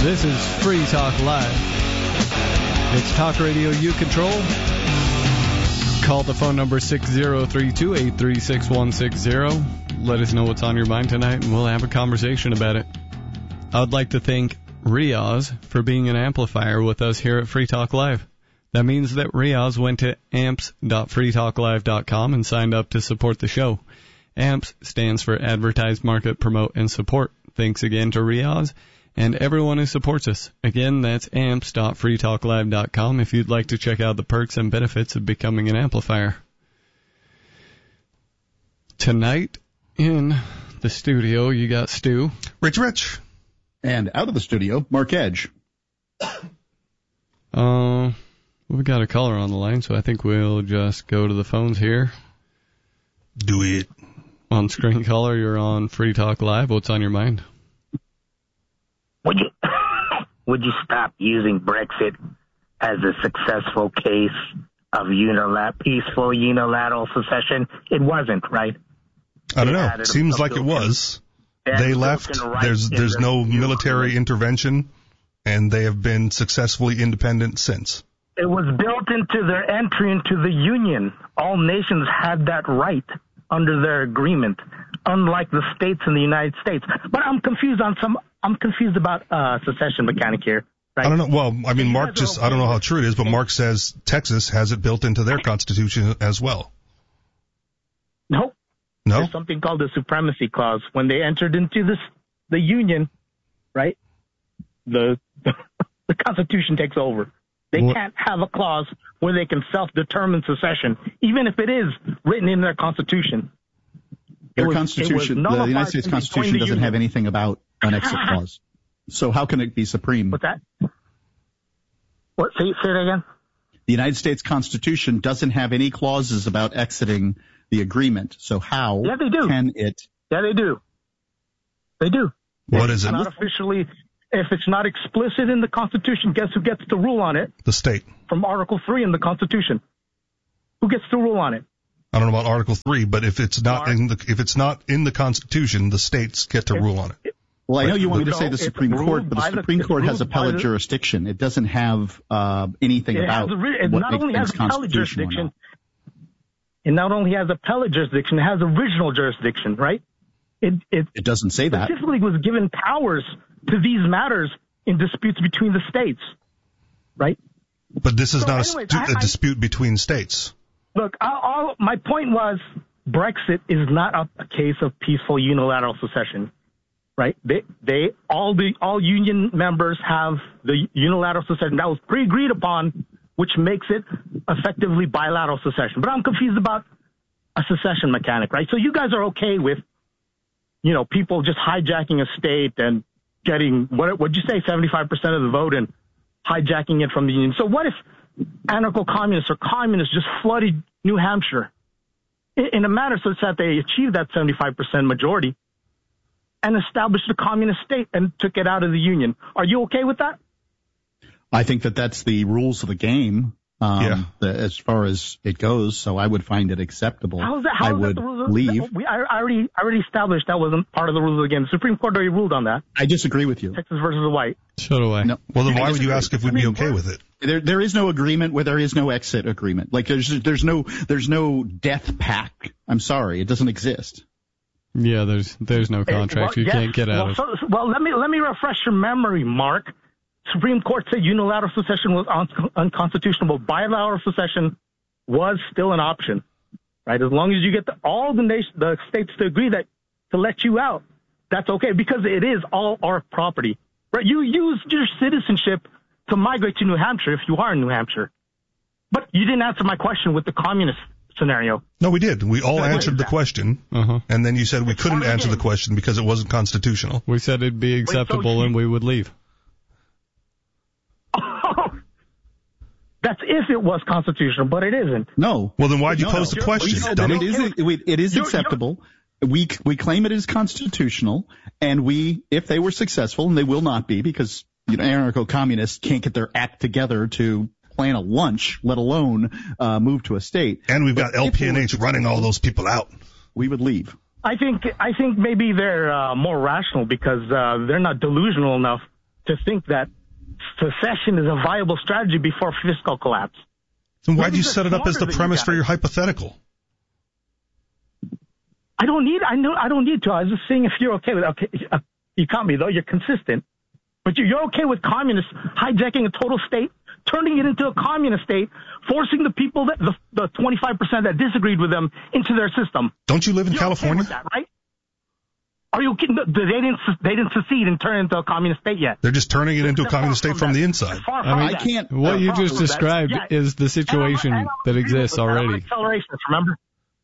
This is Free Talk Live. It's talk radio you control. Call the phone number 6032-836-160. Let us know what's on your mind tonight, and we'll have a conversation about it. I would like to thank Riaz for being an amplifier with us here at Free Talk Live. That means that Riaz went to amps.freetalklive.com and signed up to support the show. AMPS stands for Advertise, Market, Promote, and Support. Thanks again to Riaz and everyone who supports us. Again, that's amps.freetalklive.com if you'd like to check out the perks and benefits of becoming an amplifier. Tonight in the studio, you got Stu. Rich. And out of the studio, Mark Edge. We've got a caller on the line, so I think we'll just go to the phones here. Do it. On screen caller, you're on Free Talk Live. What's on your mind? Would you stop using Brexit as a successful case of peaceful unilateral secession? It wasn't, right? I don't know. It seems like it was. They left. There's no military intervention, and they have been successfully independent since. It was built into their entry into the Union. All nations had that right under their agreement, unlike the states in the United States. But I'm confused about secession mechanic here. Right? I don't know. Well, I mean, Mark I don't know how true it is, but Mark says Texas has it built into their constitution as well. Nope. No? There's something called the Supremacy Clause. When they entered into the Union, right, the Constitution takes over. They can't have a clause where they can self-determine secession, even if it is written in their Constitution. The United States Constitution doesn't have anything about an exit clause. So how can it be supreme? What's that? What? Say it again? The United States Constitution doesn't have any clauses about exiting the agreement. So how can it? Yeah, they do. They do. What is it? Not officially. If it's not explicit in the Constitution, guess who gets to rule on it? The state. From Article 3 in the Constitution. Who gets to rule on it? I don't know about Article 3, but if it's not in the Constitution, the states get to rule on it. Well, I know you want me to say the Supreme Court, but the Supreme Court has appellate jurisdiction. It doesn't have anything about what makes things constitutional. It not only has appellate jurisdiction, it has original jurisdiction, right? It doesn't say that. Specifically was given powers to these matters in disputes between the states, right? But this is not a dispute between states. Look, my point was Brexit is not a case of peaceful unilateral secession, right? All union members have the unilateral secession that was pre-agreed upon, which makes it effectively bilateral secession. But I'm confused about a secession mechanic, right? So you guys are okay with, people just hijacking a state and getting, what'd you say, 75% of the vote and hijacking it from the Union. So what if anarcho-communists or communists just flooded New Hampshire in a manner such that they achieved that 75% majority and established a communist state and took it out of the Union? Are you okay with that? I think that that's the rules of the game. As far as it goes, so I would find it acceptable. I would leave. I already established that wasn't part of the rules of the game. The Supreme Court already ruled on that. I disagree with you. Texas versus White. So do I. No. Well, then why would you ask if we'd be okay with it? There is no agreement where there is no exit agreement. Like there's no death pact. I'm sorry, it doesn't exist. Yeah, there's no contract. You can't get out of. Well, let me refresh your memory, Mark. Supreme Court said unilateral secession was unconstitutional, but bilateral secession was still an option, right? As long as you get all the states to agree to let you out, that's okay, because it is all our property, right? You use your citizenship to migrate to New Hampshire if you are in New Hampshire. But you didn't answer my question with the communist scenario. No, we did. We all answered the question, and then you said we couldn't answer the question because it wasn't constitutional. We said it'd be acceptable and we would leave. That's if it was constitutional, but it isn't. No. Well, then why'd you pose the question, dummy? It is acceptable. We claim it is constitutional, and if they were successful, and they will not be because anarcho-communists can't get their act together to plan a lunch, let alone move to a state. And we've got LPNH running all those people out. We would leave. I think maybe they're more rational because they're not delusional enough to think that secession is a viable strategy before fiscal collapse. Then why did you set it up as the premise for your hypothetical? I don't need to. I was just saying if you're okay with it. You caught me, though. You're consistent. But you're okay with communists hijacking a total state, turning it into a communist state, forcing the people, the 25% that disagreed with them, into their system. Don't you live in California? Okay with that, right? Are you kidding? They didn't secede and turn it into a communist state yet. They're just turning it into a communist state from the inside. I can't. What you just described is the situation that exists already. Accelerations, remember?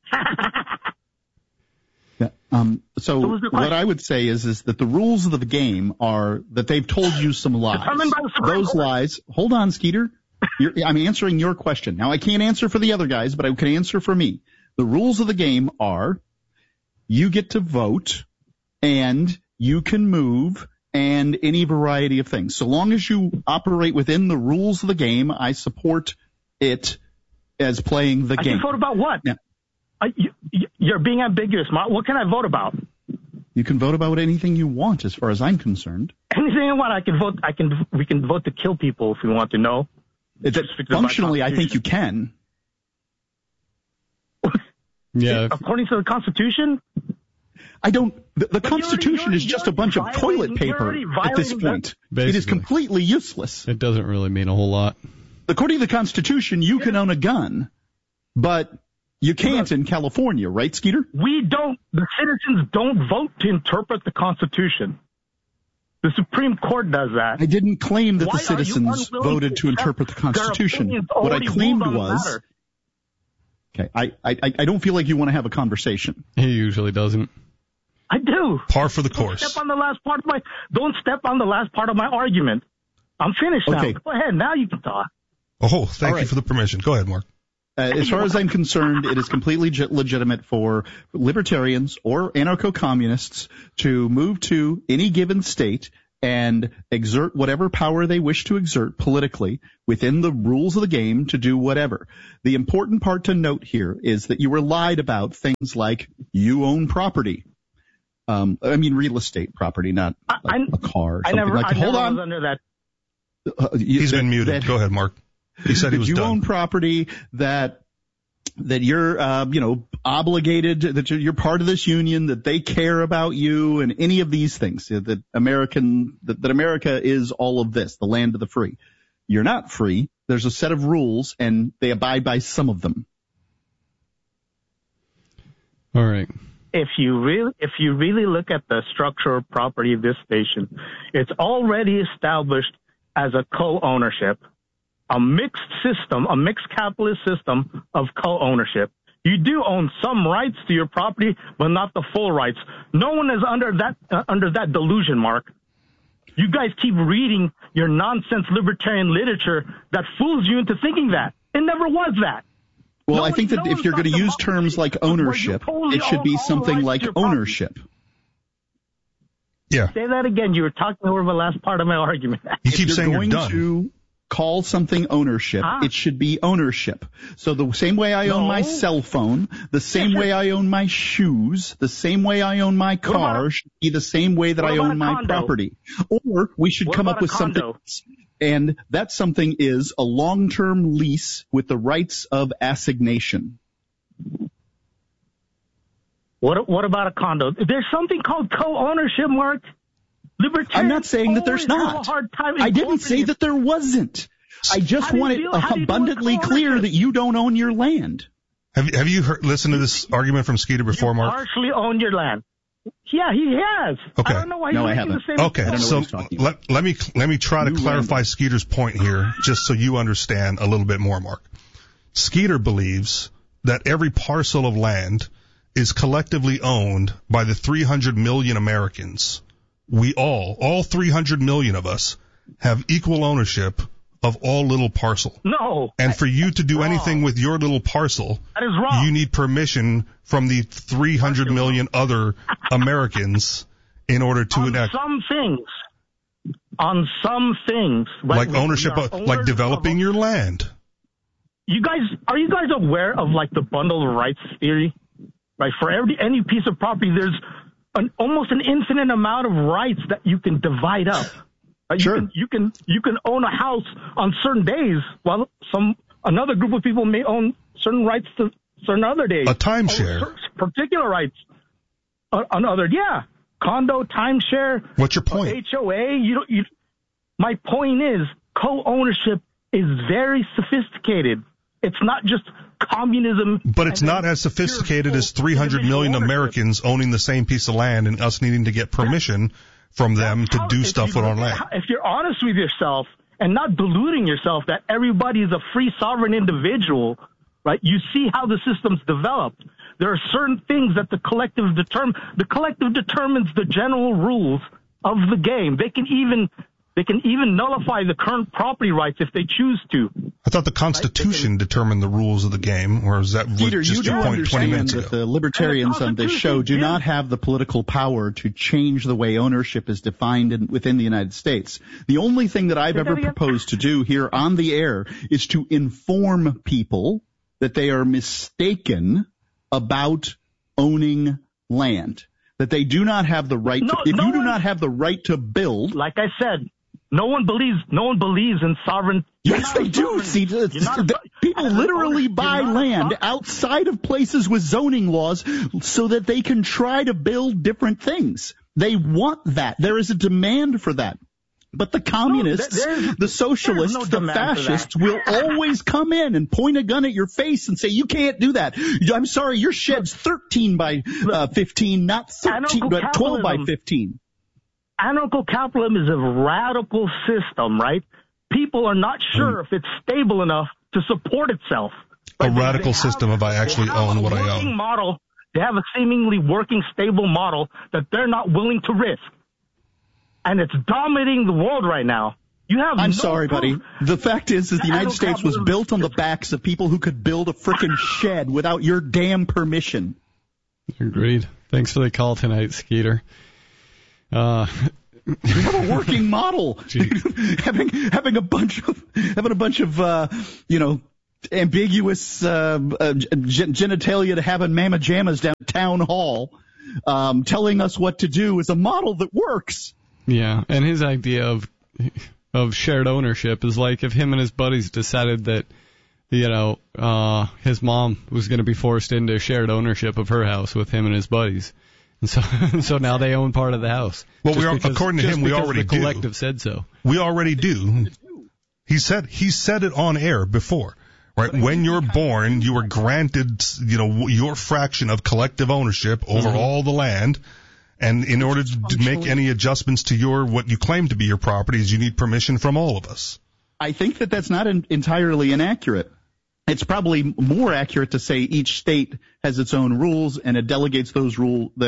So what I would say is that the rules of the game are that they've told you some lies. Those lies. Hold on, Skeeter. I'm answering your question. Now, I can't answer for the other guys, but I can answer for me. The rules of the game are you get to vote and you can move and any variety of things. So long as you operate within the rules of the game, I support it as playing the game. I can vote about what? Now, you're being ambiguous, Mark. What can I vote about? You can vote about anything you want, as far as I'm concerned. Anything I want. I can vote. We can vote to kill people if we want to know. Functionally, I think you can. Yeah. According to the Constitution. I don't. The Constitution is just a bunch of toilet paper at this point. It is completely useless. It doesn't really mean a whole lot. According to the Constitution, you can own a gun, but you can't in California, right, Skeeter? The citizens don't vote to interpret the Constitution. The Supreme Court does that. I didn't claim that the citizens voted to interpret the Constitution. What I claimed was... Okay, I don't feel like you want to have a conversation. He usually doesn't. I do. Par for the course. Don't step on the last part of my argument. I'm finished now. Go ahead. Now you can talk. Oh, thank you for the permission. Go ahead, Mark. As far as I'm concerned, it is completely legitimate for libertarians or anarcho-communists to move to any given state and exert whatever power they wish to exert politically within the rules of the game to do whatever. The important part to note here is that you were lied about things like you own property. Real estate property, not a car or something like that. Hold on. Was under that. He's been muted. Go ahead, Mark. He said he was done. You own property that you're, obligated, that you're part of this union, that they care about you, and any of these things. That America is all of this, the land of the free. You're not free. There's a set of rules, and they abide by some of them. All right. If you really look at the structure of property of this station, it's already established as a co-ownership. A mixed capitalist system of co-ownership. You do own some rights to your property, but not the full rights. No one is under that delusion, Mark. You guys keep reading your nonsense libertarian literature that fools you into thinking that. It never was that. Well, I think that if you're going to use terms like ownership, it should be something like ownership. Yeah. Say that again. You were talking over the last part of my argument. You keep saying you're done. To call something ownership, it should be ownership. So the same way I own my cell phone, the same way I own my shoes, the same way I own my car should be the same way that I own my property. Or we should come up with something, and that something is a long-term lease with the rights of assignation. What about a condo? There's something called co-ownership, Mark. I'm not saying that there's not. I didn't say that there wasn't. I just want it abundantly clear that you don't own your land. Have you listened to this argument from Skeeter before, Mark? You partially own your land. Yeah, he has. Okay. I don't know why he's making the same. Okay, so let me try to clarify Skeeter's point here, just so you understand a little bit more, Mark. Skeeter believes that every parcel of land is collectively owned by the 300 million Americans. We all 300 million of us, have equal ownership of all little parcel. No. And for you to do anything with your little parcel, that is wrong. You need permission from the 300 million other Americans in order to enact. On some things. Like ownership, like developing your land. Are you guys aware of like the bundle of rights theory? Right, for any piece of property, there's almost an infinite amount of rights that you can divide up. Sure. You can own a house on certain days while another group of people may own certain rights to certain other days. A timeshare. Particular rights on other, condo, timeshare. What's your point? HOA. My point is co-ownership is very sophisticated. It's not just communism. But it's not as sophisticated as 300 million Americans owning the same piece of land and us needing to get permission from them to do stuff with our land. If you're honest with yourself and not deluding yourself that everybody is a free sovereign individual, right? You see how the system's developed. There are certain things that the collective determines the general rules of the game. They can even nullify the current property rights if they choose to. I thought the Constitution determined the rules of the game, or is that Peter, just you your do point 20 minutes understand ago? that the libertarians on this show do not have the political power to change the way ownership is defined within the United States. The only thing that I've ever proposed to do here on the air is to inform people that they are mistaken about owning land, that they do not have the right to, if you do not have the right to build. Like I said, no one believes in sovereign. Yes, they do. See, people literally buy land outside of places with zoning laws so that they can try to build different things. They want that. There is a demand for that. But the communists, the socialists, the fascists will always come in and point a gun at your face and say, you can't do that. I'm sorry, your shed's 13 by 15, not 13, but 12 by 15. Anarcho-capitalism is a radical system, right? People are not sure if it's stable enough to support itself. A radical system if I actually own what I own. They have a seemingly working, stable model that they're not willing to risk. And it's dominating the world right now. I'm sorry, buddy. The fact is that the United States was built on the backs of people who could build a frickin' shed without your damn permission. Agreed. Thanks for the call tonight, Skeeter. You have a working model. having a bunch of ambiguous genitalia to have in mamma jammas down at town hall, telling us what to do is a model that works. Yeah, and his idea of shared ownership is like if him and his buddies decided that, his mom was going to be forced into shared ownership of her house with him and his buddies. And so now they own part of the house. Well, according to him, we already do. The collective said so. We already do. He said it on air before, right? When you're born, you are granted, your fraction of collective ownership over all the land. And in order to make any adjustments to what you claim to be your properties, you need permission from all of us. I think that that's not entirely inaccurate. It's probably more accurate to say each state has its own rules and it delegates those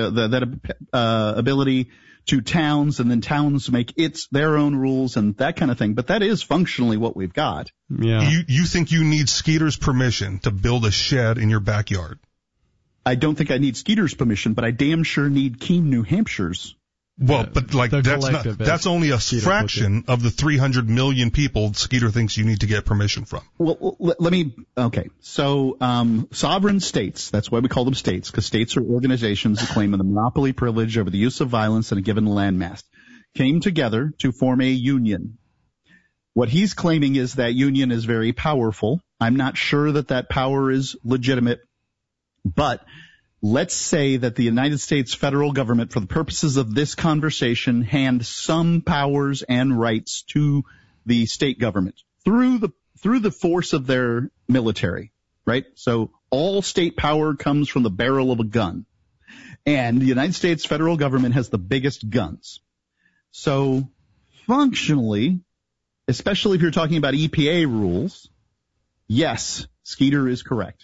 ability to towns, and then towns make their own rules and that kind of thing. But that is functionally what we've got. Yeah. You think you need Skeeter's permission to build a shed in your backyard? I don't think I need Skeeter's permission, but I damn sure need Keene, New Hampshire's. Well, but that's only a fraction of the 300 million people Skeeter thinks you need to get permission from. Well, So, sovereign states, that's why we call them states, because states are organizations that claim the monopoly privilege over the use of violence in a given landmass, came together to form a union. What he's claiming is that union is very powerful. I'm not sure that power is legitimate. But let's say that the United States federal government, for the purposes of this conversation, hand some powers and rights to the state government through the force of their military, right? So all state power comes from the barrel of a gun. And the United States federal government has the biggest guns. So functionally, especially if you're talking about EPA rules, yes, Skeeter is correct.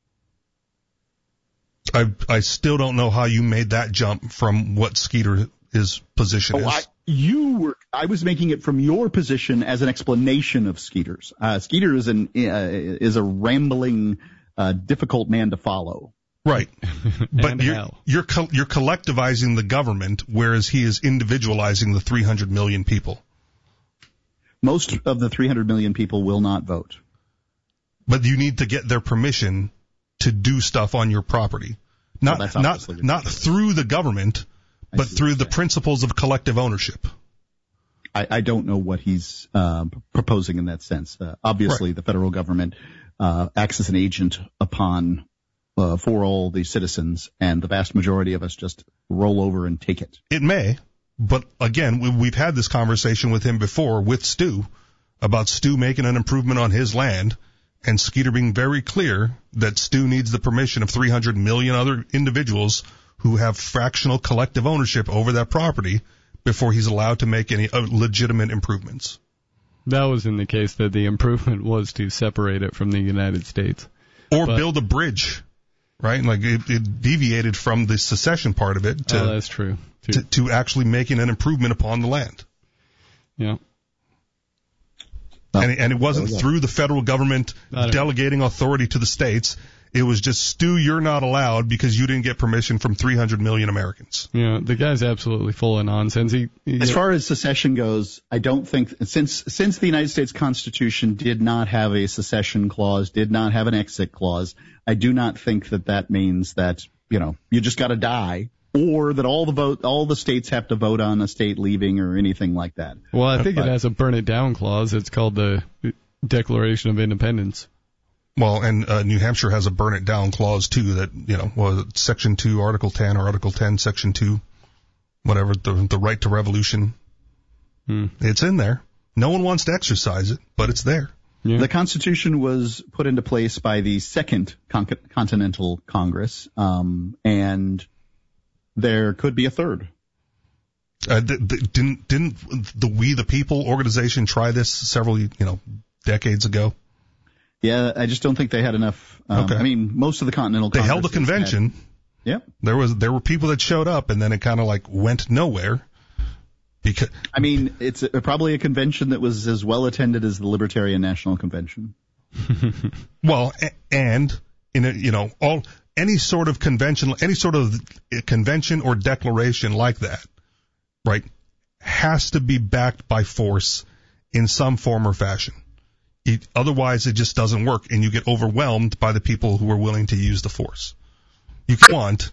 I still don't know how you made that jump from what Skeeter's position is. I was making it from your position as an explanation of Skeeter's. Skeeter is a rambling, difficult man to follow. Right. But you're collectivizing the government, whereas he is individualizing the 300 million people. Most of the 300 million people will not vote. But you need to get their permission to do stuff on your property. Not through the government, but through the principles of collective ownership. I don't know what he's proposing in that sense. Obviously, the federal government acts as an agent for all the citizens, and the vast majority of us just roll over and take it. It may, but again, we've had this conversation with him before with Stu about Stu making an improvement on his land, and Skeeter being very clear that Stu needs the permission of 300 million other individuals who have fractional collective ownership over that property before he's allowed to make any legitimate improvements. That was in the case that the improvement was to separate it from the United States. Or build a bridge, right? Like it deviated from the secession part of it that's true. To actually making an improvement upon the land. Yeah. And it wasn't through the federal government delegating authority to the states. It was just, Stu, you're not allowed because you didn't get permission from 300 million Americans. Yeah, the guy's absolutely full of nonsense. As far as secession goes, I don't think, since the United States Constitution did not have a secession clause, did not have an exit clause, I do not think that means that, you just got to die, or that all the states have to vote on a state leaving or anything like that. Well, I think it has a burn it down clause. It's called the Declaration of Independence. Well, and New Hampshire has a burn it down clause too that, was it Section 2, Article 10, or Article 10, Section 2, whatever, the right to revolution. It's in there. No one wants to exercise it, but it's there. Yeah. The Constitution was put into place by the Second Continental Congress, and there could be a third. Didn't the We the People organization try this several, decades ago? Yeah, I just don't think they had enough. Okay. I mean, most of the Continental Congress. They held a convention. Yep. There were people that showed up, and then it kind of went nowhere. Because it's probably a convention that was as well attended as the Libertarian National Convention. Well, and any sort of convention or declaration like that, right, has to be backed by force in some form or fashion. Otherwise, it just doesn't work, and you get overwhelmed by the people who are willing to use the force. You can't want